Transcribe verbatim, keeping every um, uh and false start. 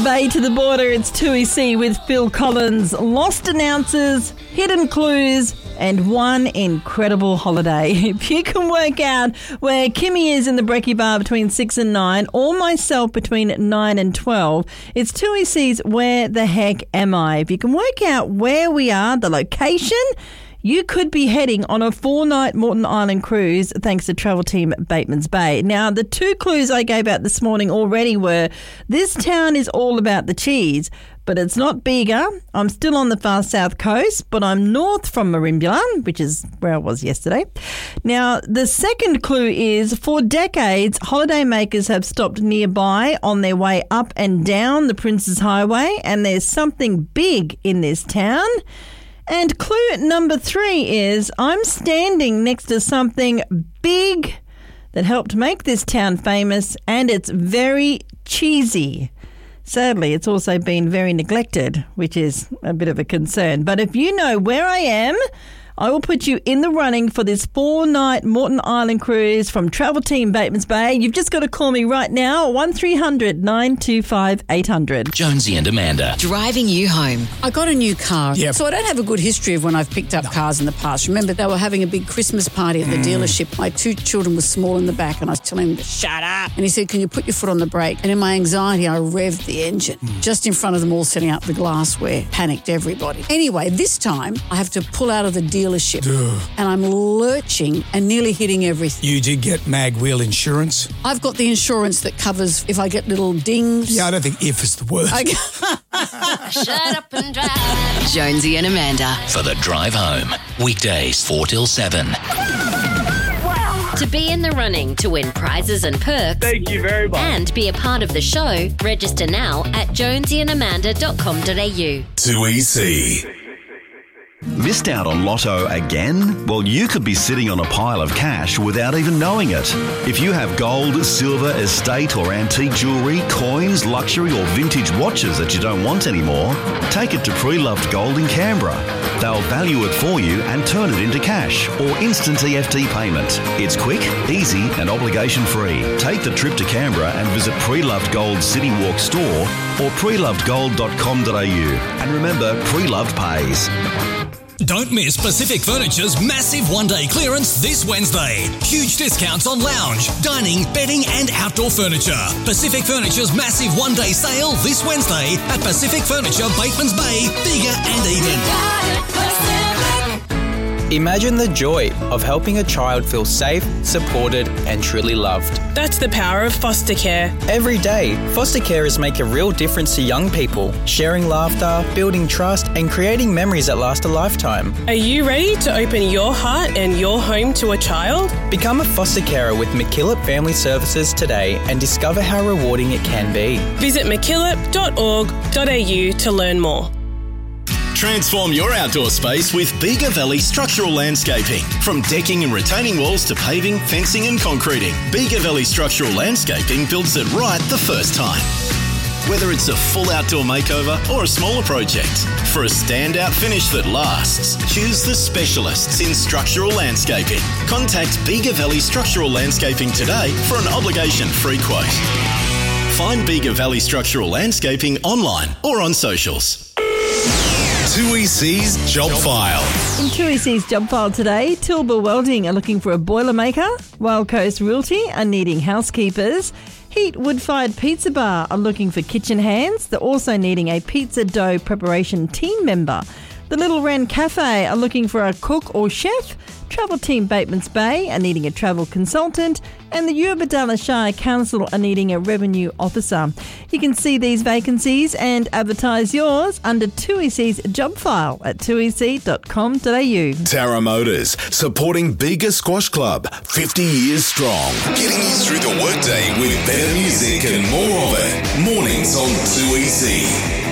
bay to the border, it's two E C with Phil Collins. Lost announcers, hidden clues, and one incredible holiday. If you can work out where Kimmy is in the brekkie bar between six and nine, or myself between nine and twelve, it's two E C's Where the Heck Am I? If you can work out where we are, the location, you could be heading on a four-night Moreton Island cruise thanks to travel team Bateman's Bay. Now, the two clues I gave out this morning already were, this town is all about the cheese, but it's not Bega. I'm still on the far south coast, but I'm north from Merimbula, which is where I was yesterday. Now, the second clue is, for decades, holidaymakers have stopped nearby on their way up and down the Princes Highway, and there's something big in this town. And clue number three is, I'm standing next to something big that helped make this town famous, and it's very cheesy. Sadly, it's also been very neglected, which is a bit of a concern. But if you know where I am, I will put you in the running for this four-night Moreton Island cruise from Travel Team Bateman's Bay. You've just got to call me right now, one three hundred nine two five eight hundred. Jonesy and Amanda. Driving you home. I got a new car, Yep. so I don't have a good history of when I've picked up cars in the past. Remember, they were having a big Christmas party at the dealership. My two children were small in the back, and I was telling them to shut up. And he said, can you put your foot on the brake? And in my anxiety, I revved the engine just in front of them all, setting up the glassware. Panicked everybody. Anyway, this time, I have to pull out of the dealership. And I'm lurching and nearly hitting everything. You did get mag wheel insurance? I've got the insurance that covers if I get little dings. Yeah, I don't think if is the word. I Shut up and drive. Jonesy and Amanda. For the drive home. Weekdays four till seven. To be in the running to win prizes and perks. Thank you very much. And be a part of the show, register now at jonesy and amanda dot com dot a u. two E C. Missed out on Lotto again? Well, you could be sitting on a pile of cash without even knowing it. If you have gold, silver, estate or antique jewellery, coins, luxury or vintage watches that you don't want anymore, take it to Pre-Loved Gold in Canberra. They'll value it for you and turn it into cash or instant E F T payment. It's quick, easy and obligation free. Take the trip to Canberra and visit Pre-Loved Gold City Walk store or pre loved gold dot com dot a u. And remember, Pre-Loved pays. Don't miss Pacific Furniture's massive one-day clearance this Wednesday. Huge discounts on lounge, dining, bedding and outdoor furniture. Pacific Furniture's massive one-day sale this Wednesday at Pacific Furniture, Bateman's Bay, Bega and Eden. Imagine the joy of helping a child feel safe, supported and truly loved. That's the power of foster care. Every day, foster carers make a real difference to young people, sharing laughter, building trust and creating memories that last a lifetime. Are you ready to open your heart and your home to a child? Become a foster carer with MacKillop Family Services today and discover how rewarding it can be. Visit mackillop dot org dot a u to learn more. Transform your outdoor space with Bega Valley Structural Landscaping. From decking and retaining walls to paving, fencing and concreting, Bega Valley Structural Landscaping builds it right the first time. Whether it's a full outdoor makeover or a smaller project, for a standout finish that lasts, choose the specialists in structural landscaping. Contact Bega Valley Structural Landscaping today for an obligation-free quote. Find Bega Valley Structural Landscaping online or on socials. two E C's Job File. In two E C's Job File today, Tilba Welding are looking for a boilermaker. Wild Coast Realty are needing housekeepers. Heat Wood-Fired Pizza Bar are looking for kitchen hands. They're also needing a pizza dough preparation team member. The Little Wren Cafe are looking for a cook or chef. Travel Team Bateman's Bay are needing a travel consultant. And the Urbadala Shire Council are needing a revenue officer. You can see these vacancies and advertise yours under two E C's Job File at two e c dot com dot a u. Tara Motors, supporting Bega Squash Club, fifty years strong. Getting you through the workday with better music and more of it. Mornings on two E C.